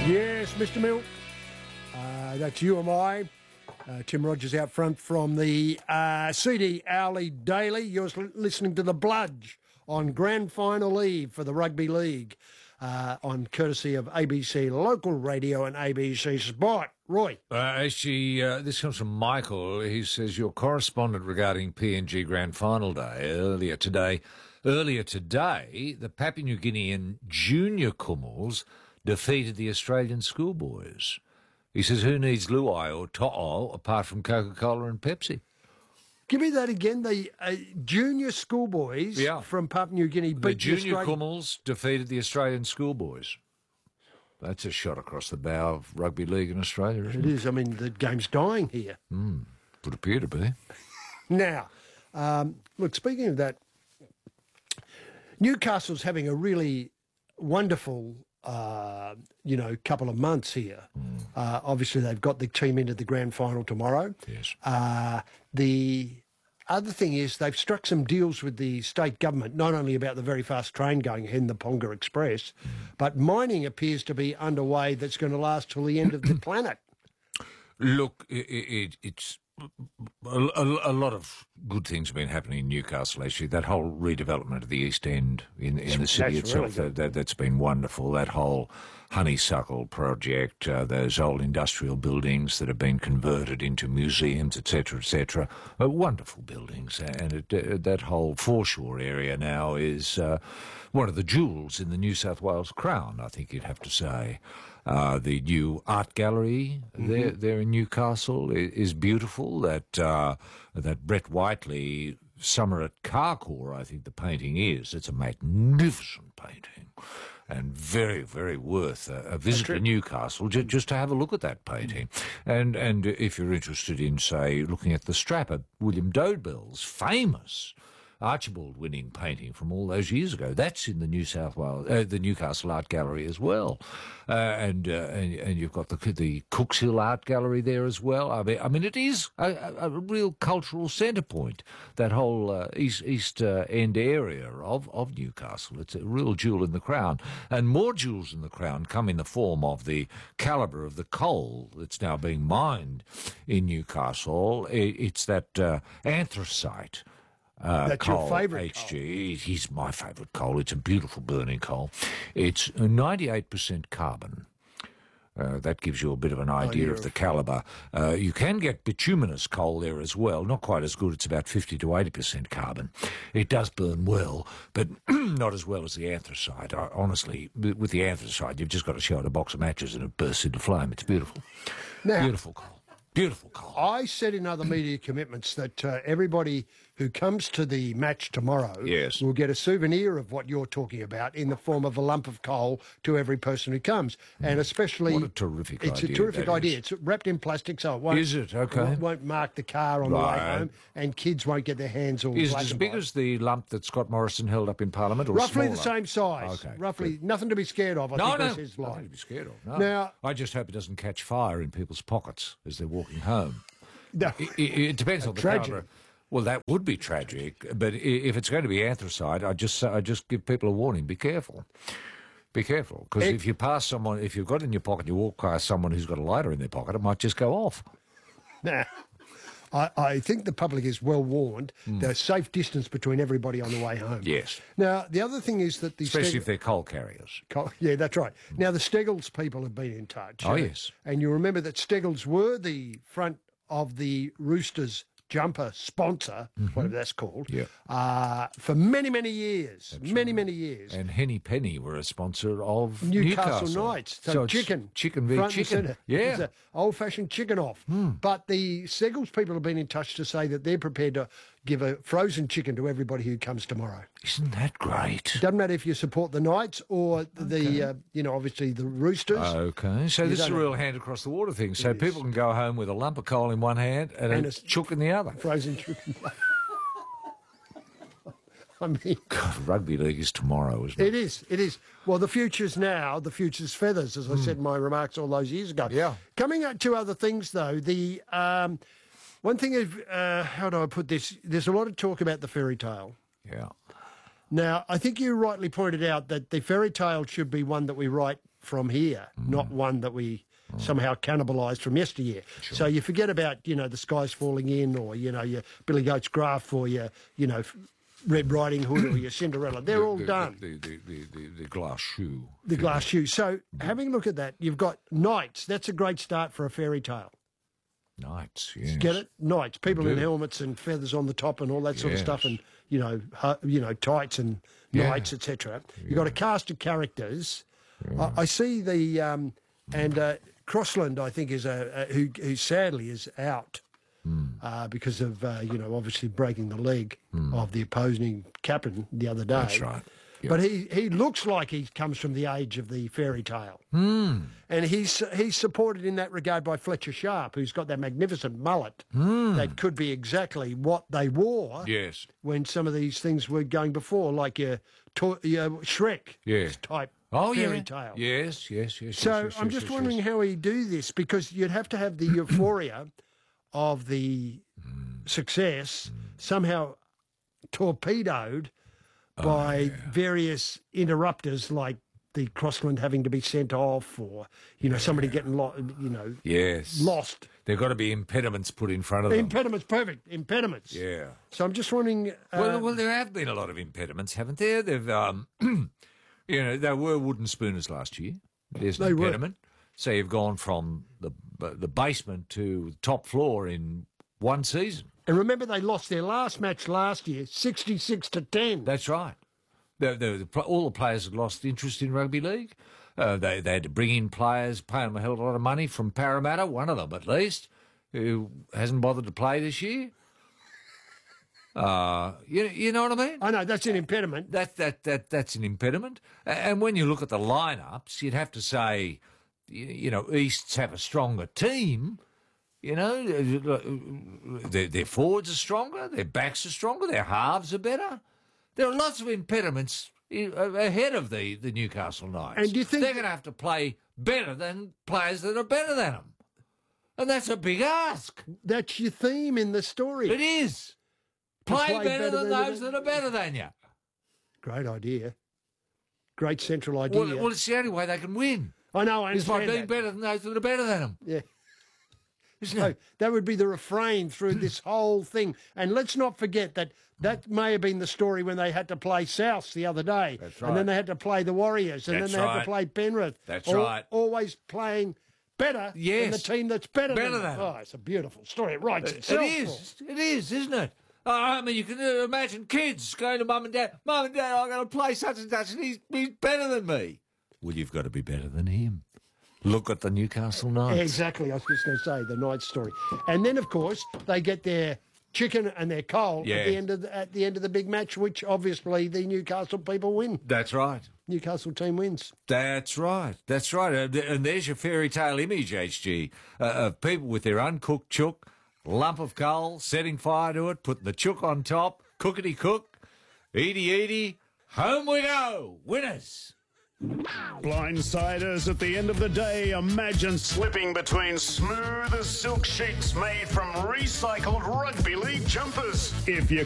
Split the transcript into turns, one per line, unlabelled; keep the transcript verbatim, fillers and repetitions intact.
Yes, Mister Milk. Uh, that's you and I. Uh, Tim Rogers out front from the uh, C D Owley Daily. You're listening to The Bludge on Grand Final Eve for the Rugby League uh, on courtesy of A B C Local Radio and A B C Sport. Roy.
Uh, actually, uh, this comes from Michael. He says, your correspondent regarding P N G Grand Final Day earlier today. Earlier today, the Papua New Guinean junior Kumuls defeated the Australian schoolboys. He says, who needs Luai or To'o apart from Coca-Cola and Pepsi?
Give me that again. The uh, junior schoolboys
Yeah.
from Papua New Guinea beat
The
the
junior
Australian...
Kumuls defeated the Australian schoolboys. That's a shot across the bow of rugby league in Australia, isn't
It
it?
is. I mean, the game's dying here.
Mm, would appear to be.
Now, um, look, speaking of that, Newcastle's having a really wonderful, uh, you know, couple of months here.
Mm.
Uh, obviously, they've got the team into the grand final tomorrow.
Yes.
Uh, the other thing is they've struck some deals with the state government, not only about the very fast train going ahead in the Ponga Express,
Mm.
but mining appears to be underway that's going to last till the end of the planet.
Look, it, it, it's a, a, a lot of good things have been happening in Newcastle, actually. That whole redevelopment of the East End in, in the city
That's
itself,
really
that, that, that's been wonderful. That whole honeysuckle project, uh, those old industrial buildings that have been converted into museums, et cetera, et cetera, uh, wonderful buildings. And it, uh, that whole foreshore area now is uh, one of the jewels in the New South Wales crown, I think you'd have to say. Uh, the new art gallery mm-hmm. there, there in Newcastle is, is beautiful. That uh, that Brett Whiteley Summer at Carcoar, I think the painting is. It's a magnificent painting, and very, very worth a, a visit to Newcastle just, just to have a look at that painting. And and if you're interested in, say, looking at the Strapper, William Dobell's famous Archibald winning painting from all those years ago. That's in the New South Wales, uh, the Newcastle Art Gallery as well, uh, and, uh, and and you've got the the Cooks Hill Art Gallery there as well. I mean, I mean, it is a, a, a real cultural centre point. That whole uh, east east uh, end area of of Newcastle. It's a real jewel in the crown, and more jewels in the crown come in the form of the calibre of the coal that's now being mined in Newcastle. It, it's that uh, anthracite. Uh,
That's
coal,
your favourite
H G. It is my favourite coal. It's a beautiful burning coal. It's ninety-eight percent carbon. Uh, that gives you a bit of an idea
oh,
of the calibre. Uh, you can get bituminous coal there as well. Not quite as good. It's about fifty to eighty percent carbon. It does burn well, but not as well as the anthracite. I, honestly, with the anthracite, you've just got to show it a box of matches and it bursts into flame. It's beautiful.
Now,
beautiful coal. Beautiful coal.
I said in other media commitments that uh, everybody who comes to the match tomorrow
Yes.
will get a souvenir of what you're talking about in the form of a lump of coal to every person who comes. And especially...
What a terrific
it's
idea
a terrific
that
idea.
is.
It's wrapped in plastic, so it won't...
Is it? Okay.
Won't, won't mark the car on the way
Right.
home, and kids won't get their hands all
Is it
black
as
and
big
white.
as the lump that Scott Morrison held up in Parliament, or
Roughly
smaller?
the same size.
Okay,
Roughly.
good.
Nothing to be scared of, I
No,
think
no,
was his
nothing
line.
to be scared of. No.
Now-
I just hope it doesn't catch fire in people's pockets as they're walking home.
No.
It, it, it depends on the
Tragic.
calibre. Well, that would be tragic, but i- if it's going to be anthracite, I just I just give people a warning: be careful. Be careful, because
It-
if you pass someone, if you've got it in your pocket, you walk past someone who's got a lighter in their pocket, it might just go off.
Nah. I, I think the public is well warned. There's safe distance between everybody on the way home.
Yes.
Now, the other thing is that the...
Especially
Steg-
if they're coal carriers.
Co- Yeah, that's right. Now, the Steggles people have been in touch.
Oh,
uh,
yes.
And you remember that Steggles were the front of the Roosters jumper sponsor, whatever that's called,
Yeah.
uh, for many, many years. many, many years.
And Henny Penny were a sponsor of
Newcastle,
Newcastle.
Knights. So,
it's
chicken.
Chicken v
front and
chicken.
centre.
Yeah.
It's a old-fashioned chicken off. But the Steggles people have been in touch to say that they're prepared to give a frozen chicken to everybody who comes tomorrow.
Isn't that great?
Doesn't matter if you support the Knights or the, uh, you know, obviously the Roosters.
Okay, so
You
this is a
don't
real
know.
hand across the water thing. So
It is.
people can go home with a lump of coal in one hand and,
And
a
a-
chook in the other.
Frozen chicken. I mean,
God, rugby league is tomorrow, isn't it?
it is. It is. Well, the future's now. The future's feathers, as I said in my remarks all those years ago.
Yeah.
Coming up to other things, though, the um, one thing is, uh, how do I put this? There's a lot of talk about the fairy tale.
Yeah.
Now, I think you rightly pointed out that the fairy tale should be one that we write from here, mm. not one that we mm. somehow cannibalised from yesteryear. Sure. So you forget about, you know, the skies falling in, or, you know, your Billy Goat's Gruff, or your, you know, Red Riding Hood, or your Cinderella. They're
the,
all
the,
done.
The, the, the, the, the glass shoe.
The glass shoe. So having a look at that, you've got Knights. That's a great start for a fairy tale.
Knights, yes.
Get it? Knights. People in helmets and feathers on the top and all that sort yes. of stuff, and, you know, hu- you know, tights and
yeah.
knights, et cetera.
Yeah.
You've got a cast of characters.
Yeah.
I, I see the um, and uh, Crossland, I think, is a, a who, who sadly is out mm. uh, because of uh, you know, obviously breaking the leg mm. of the opposing captain the other day.
That's right. Yep.
But he, he looks like he comes from the age of the fairy tale.
Mm.
And he's he's supported in that regard by Fletcher Sharp, who's got that magnificent mullet
mm.
that could be exactly what they wore
yes.
when some of these things were going before, like your, to- your Shrek
yeah.
type
oh,
fairy
yeah.
tale.
Yes, yes, yes.
So
yes, yes,
I'm
yes,
just
yes,
wondering
yes.
how he do this, because you'd have to have the euphoria of the
mm.
success mm. somehow torpedoed
Oh,
by
yeah.
various interrupters, like the Crossland having to be sent off, or, you know, yeah. somebody getting lo- you know
yes.
lost.
There've got to be impediments put in front of them.
Impediments, perfect. Impediments.
Yeah.
So I'm just wondering. Uh,
well, well, there have been a lot of impediments, haven't there? They've, um, you know, there were wooden spooners last year. There's an
they
impediment.
Were.
So you've gone from the the basement to the top floor in one season.
And remember, they lost their last match last year, sixty-six to ten.
That's right. The, the, the, all the players had lost interest in rugby league. Uh, they, they had to bring in players, pay them a hell of a lot of money from Parramatta, one of them at least, who hasn't bothered to play this year. Uh, you, you know what I mean?
I know, that's an impediment.
That, that, that, that's an impediment. And when you look at the lineups, you'd have to say, you, you know, Easts have a stronger team. You know, their, their forwards are stronger, their backs are stronger, their halves are better. There are lots of impediments ahead of the, the Newcastle Knights.
And do you think
they're going to have to play better than players that are better than them? And that's a big ask.
That's your theme in the story.
It is. Play,
play
better,
better
than,
than
those that are better than you.
Great idea. Great central idea.
Well, well, it's the only way they can win.
I know, I
It's by
understand
being
that.
better than those that are better than them.
Yeah.
Isn't
So
it?
that would be the refrain through this whole thing. And let's not forget that that may have been the story when they had to play South the other day.
That's right.
And then they had to play the Warriors. And
That's
then they had
right.
to play Penrith.
That's
Al-
right.
Always playing better than
Yes.
the team that's better,
Better
than,
than
them. Oh, it's a beautiful story. It writes
It
itself.
is. It is, isn't it? Uh, I mean, you can uh, imagine kids going to mum and dad, Mum and Dad, I'm going to play such and such, and he's, he's better than me. Well, you've got to be better than him. Look at the Newcastle Knights.
Exactly. I was just going to say the Knights story. And then, of course, they get their chicken and their coal
Yeah.
at the end of the, at the end of the big match, which obviously the Newcastle people win.
That's right.
Newcastle team wins.
That's right. That's right. Uh, th- And there's your fairy tale image, H G, uh, of people with their uncooked chook, lump of coal, setting fire to it, putting the chook on top, cookity cook, eaty eaty, home we go, winners.
Blindsiders, at the end of the day, imagine slipping between smooth as silk sheets made from recycled rugby league jumpers. If you